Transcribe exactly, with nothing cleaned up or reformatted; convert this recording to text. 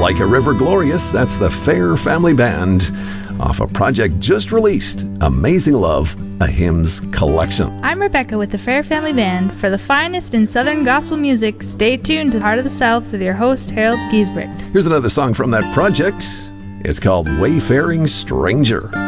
Like a River Glorious, that's the Fair Family Band off a project just released, Amazing Love, a hymns collection. I'm Rebecca with the Fair Family Band. For the finest in Southern gospel music, stay tuned to Heart of the South with your host, Harold Giesbrecht. Here's another song from that project. It's called Wayfaring Stranger.